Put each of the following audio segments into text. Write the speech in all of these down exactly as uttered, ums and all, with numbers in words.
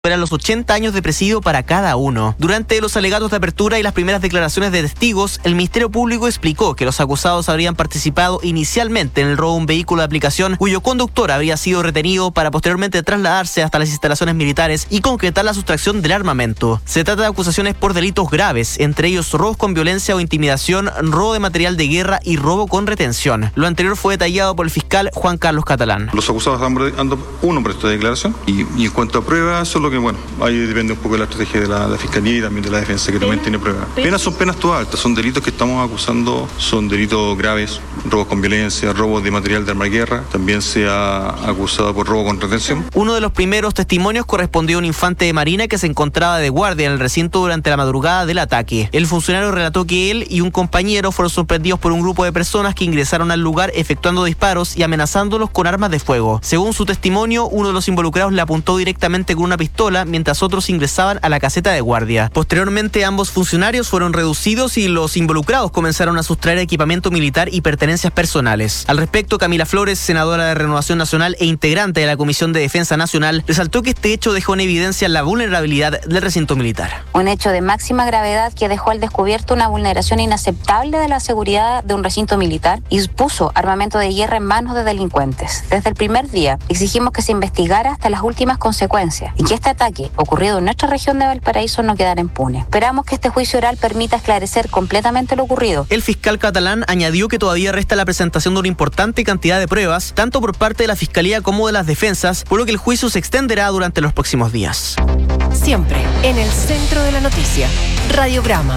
eran los ochenta años de presidio para cada uno. Durante los alegatos de apertura y las primeras declaraciones de testigos, el Ministerio Público explicó que los acusados habrían participado inicialmente en el robo de un vehículo de aplicación cuyo conductor habría sido retenido para posteriormente trasladarse hasta las instalaciones militares y concretar la sustracción del armamento. Se trata de acusaciones por delitos graves, entre ellos robos con violencia o intimidación, robo de material de guerra y robo con retención. Lo anterior fue detallado por el fiscal Juan Carlos Catalán. Los acusados han uno por esta declaración y, y en cuanto a pruebas, solo que bueno, ahí depende un poco de la estrategia de la, la Fiscalía y también de la defensa, que también tiene pruebas. Penas son penas todas altas, son delitos que estamos acusando, son delitos graves, robos con violencia, robos de material de arma de guerra, también se ha acusado por robo con retención. Uno de los primeros testimonios correspondió a un infante de marina que se encontraba de guardia en el recinto durante la madrugada del ataque. El funcionario relató que él y un compañero fueron sorprendidos por un grupo de personas que ingresaron al lugar efectuando disparos y amenazándolos con armas de fuego. Según su testimonio, uno de los involucrados le apuntó directamente con una pistola mientras otros ingresaban a la caseta de guardia. Posteriormente, ambos funcionarios fueron reducidos y los involucrados comenzaron a sustraer equipamiento militar y pertenencias personales. Al respecto, Camila Flores, senadora de Renovación Nacional e integrante de la Comisión de Defensa Nacional, resaltó que este hecho dejó en evidencia la vulnerabilidad del recinto militar. Un hecho de máxima gravedad que dejó al descubierto una vulneración inaceptable de la seguridad de un recinto militar y puso armamento de guerra en manos de delincuentes. Desde el primer día exigimos que se investigara hasta las últimas consecuencias y que este ataque ocurrido en nuestra región de Valparaíso no quedara impune. Esperamos que este juicio oral permita esclarecer completamente lo ocurrido. El fiscal catalán añadió que todavía resta la presentación de una importante cantidad de pruebas, tanto por parte de la Fiscalía como de las defensas, por lo que el juicio se extenderá durante los próximos días. Siempre en el centro de la noticia, Radiograma.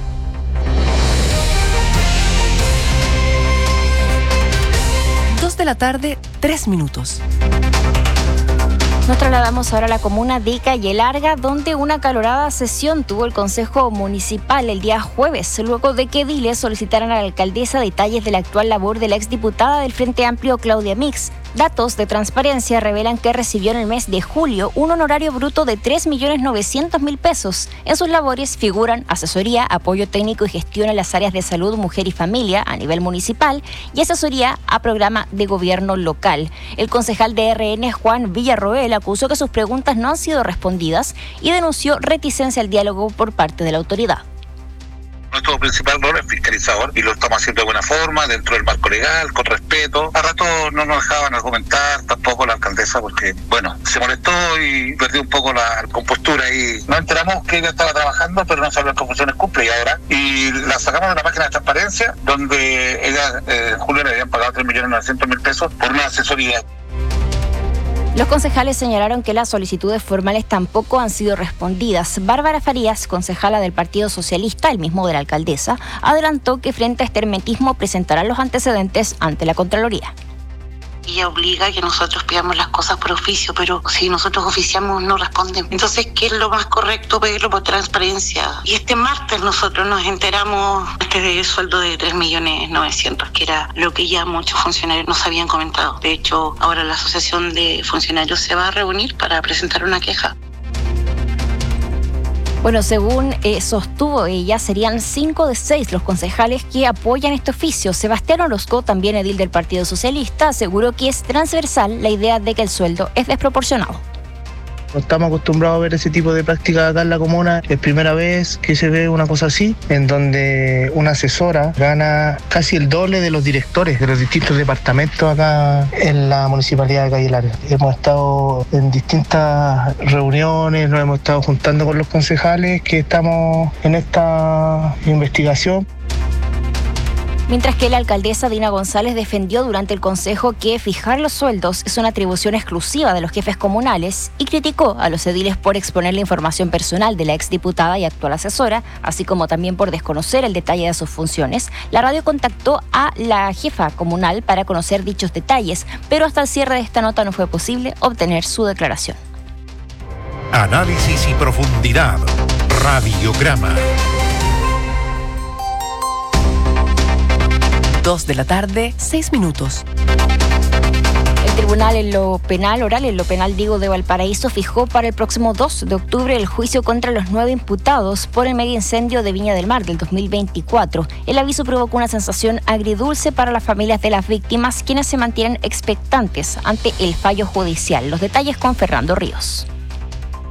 Dos de la tarde, tres minutos. Nos trasladamos ahora a la comuna de Calle Larga, donde una acalorada sesión tuvo el Consejo Municipal el día jueves, luego de que ediles solicitaran a la alcaldesa detalles de la actual labor de la exdiputada del Frente Amplio, Claudia Mix. Datos de transparencia revelan que recibió en el mes de julio un honorario bruto de tres millones novecientos mil pesos. En sus labores figuran asesoría, apoyo técnico y gestión en las áreas de salud, mujer y familia a nivel municipal y asesoría a programa de gobierno local. El concejal de R N, Juan Villarroel, acusó que sus preguntas no han sido respondidas y denunció reticencia al diálogo por parte de la autoridad. Nuestro principal rol es fiscalizador y lo estamos haciendo de buena forma, dentro del marco legal, con respeto. A rato no nos dejaban argumentar, tampoco la alcaldesa, porque, bueno, se molestó y perdió un poco la compostura y nos enteramos que ella estaba trabajando, pero no sabía qué funciones cumple y ahora. Y la sacamos de la página de transparencia, donde ella eh, en julio le habían pagado tres millones novecientos mil pesos por una asesoría. Los concejales señalaron que las solicitudes formales tampoco han sido respondidas. Bárbara Farías, concejala del Partido Socialista, el mismo de la alcaldesa, adelantó que frente a este hermetismo presentarán los antecedentes ante la Contraloría. Ella obliga a que nosotros pidamos las cosas por oficio, pero si nosotros oficiamos no responden. Entonces, ¿qué es lo más correcto? Pedirlo por transparencia. Y este martes nosotros nos enteramos este de sueldo de tres millones novecientos, que era lo que ya muchos funcionarios nos habían comentado. De hecho, ahora la Asociación de Funcionarios se va a reunir para presentar una queja. Bueno, según eh, sostuvo ella, serían cinco de seis los concejales que apoyan este oficio. Sebastián Orozco, también edil del Partido Socialista, aseguró que es transversal la idea de que el sueldo es desproporcionado. No estamos acostumbrados a ver ese tipo de prácticas acá en la comuna. Es primera vez que se ve una cosa así, en donde una asesora gana casi el doble de los directores de los distintos departamentos acá en la Municipalidad de Calle Larga. Hemos estado en distintas reuniones, nos hemos estado juntando con los concejales que estamos en esta investigación. Mientras que la alcaldesa Dina González defendió durante el consejo que fijar los sueldos es una atribución exclusiva de los jefes comunales y criticó a los ediles por exponer la información personal de la exdiputada y actual asesora, así como también por desconocer el detalle de sus funciones. La radio contactó a la jefa comunal para conocer dichos detalles, pero hasta el cierre de esta nota no fue posible obtener su declaración. Análisis y profundidad. Radiograma. Dos de la tarde, seis minutos. El tribunal en lo penal, oral en lo penal digo de Valparaíso, fijó para el próximo dos de octubre el juicio contra los nueve imputados por el mega incendio de Viña del Mar del dos mil veinticuatro. El aviso provocó una sensación agridulce para las familias de las víctimas, quienes se mantienen expectantes ante el fallo judicial. Los detalles con Fernando Ríos.